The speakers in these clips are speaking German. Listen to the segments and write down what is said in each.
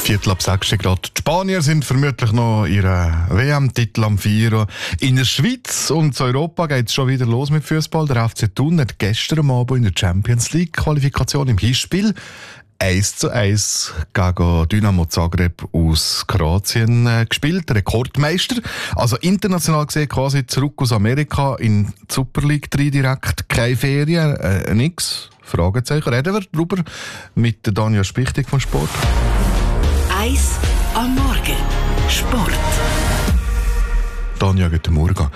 5:45 Grad. Die Spanier sind vermutlich noch ihren WM-Titel am Feiern. In der Schweiz und in Europa geht es schon wieder los mit Fußball. Der FC Thun hat gestern Abend in der Champions League-Qualifikation im Hinspiel 1:1 gegen Dynamo Zagreb aus Kroatien gespielt. Rekordmeister. Also international gesehen quasi zurück aus Amerika in die Super League 3 direkt. Keine Ferien, nix. Fragezeichen. Reden wir darüber mit Danja Spichtig von Sport. 1 am Morgen. Sport. Danja, guten Morgen.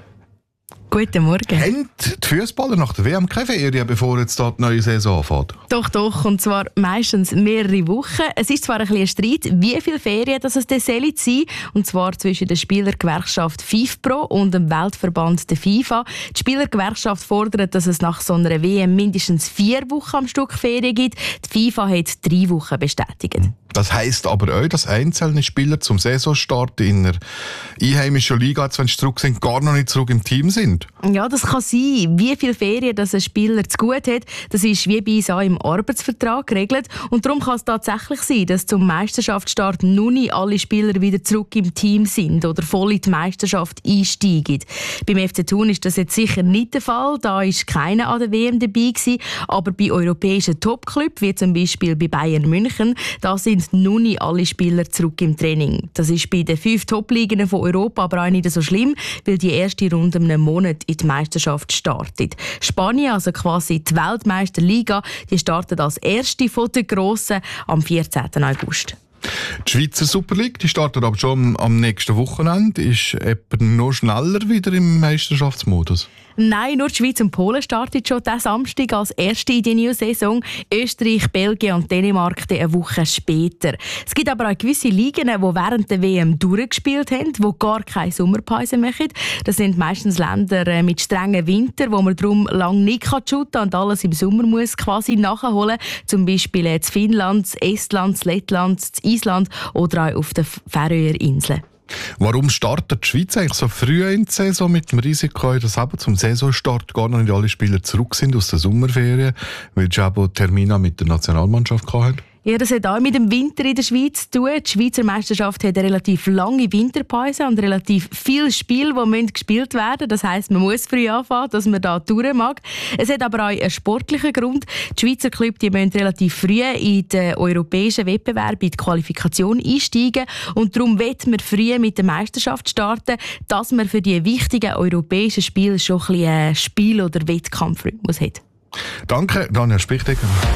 Guten Morgen. Haben die Fußballer nach der WM keine Ferien, bevor jetzt die neue Saison anfängt? Doch, und zwar meistens mehrere Wochen. Es ist zwar ein bisschen ein Streit, wie viele Ferien das es sein soll, und zwar zwischen der Spielergewerkschaft FIFPro und dem Weltverband der FIFA. Die Spielergewerkschaft fordert, dass es nach so einer WM mindestens 4 Wochen am Stück Ferien gibt. Die FIFA hat 3 Wochen bestätigt. Das heisst aber auch, dass einzelne Spieler zum Saisonstart in der einheimischen Liga, wenn sie zurück sind, gar noch nicht zurück im Team sind. Ja, das kann sein. Wie viele Ferien das ein Spieler zu gut hat, das ist wie bei uns auch im Arbeitsvertrag geregelt. Und darum kann es tatsächlich sein, dass zum Meisterschaftsstart noch nicht alle Spieler wieder zurück im Team sind oder voll in die Meisterschaft einsteigen. Beim FC Thun ist das jetzt sicher nicht der Fall. Da war keiner an der WM dabei gewesen. Aber bei europäischen Topclubs, wie zum Beispiel bei Bayern München, da sind noch nicht alle Spieler zurück im Training. Das ist bei den 5 Top-Ligen von Europa aber auch nicht so schlimm, weil die erste Runde in einem Monat in die Meisterschaft startet. Spanien, also quasi die Weltmeisterliga, die startet als erste von den Grossen am 14. August. Die Schweizer Super League, die startet aber schon am nächsten Wochenende. Ist jemand noch schneller wieder im Meisterschaftsmodus? Nein, nur die Schweiz und Polen starten schon diesen Samstag als erste in die neue Saison. Österreich, Belgien und Dänemark eine Woche später. Es gibt aber auch gewisse Ligen, die während der WM durchgespielt haben, die gar keine Sommerpause machen. Das sind meistens Länder mit strengen Winter, wo man darum lange nicht shooten kann und alles im Sommer muss quasi nachholen. Zum Beispiel in Finnland, Estland, Lettland, Island oder auch auf den Färöerinseln. Warum startet die Schweiz eigentlich so früh in die Saison mit dem Risiko, dass eben zum Saisonstart gar noch nicht alle Spieler zurück sind aus der Sommerferien, weil sie eben Termine mit der Nationalmannschaft hatten? Ja, das hat auch mit dem Winter in der Schweiz zu tun. Die Schweizer Meisterschaft hat eine relativ lange Winterpause und relativ viele Spiele, die gespielt werden müssen. Das heisst, man muss früh anfangen, dass man da durch mag. Es hat aber auch einen sportlichen Grund. Die Schweizer Clubs müssen relativ früh in den europäischen Wettbewerb, in die Qualifikation einsteigen. Und darum wollen wir früh mit der Meisterschaft starten, dass man für die wichtigen europäischen Spiele schon ein bisschen Spiel- oder Wettkampfrhythmus hat. Danke, Danja Spichtig.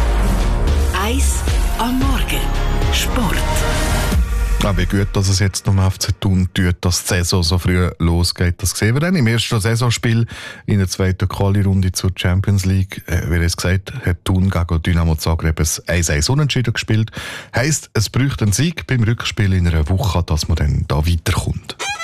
1 am Morgen. Sport. Ja, wie gut, dass es jetzt noch FC Thun tut, dass die Saison so früh losgeht. Das sehen wir dann im ersten Saisonspiel in der zweiten Quali-Runde zur Champions League. Wie es gesagt hat Thun gegen Dynamo Zagreb 1:1 unentschieden gespielt. Heisst, es bräuchte einen Sieg beim Rückspiel in einer Woche, dass man dann da weiterkommt.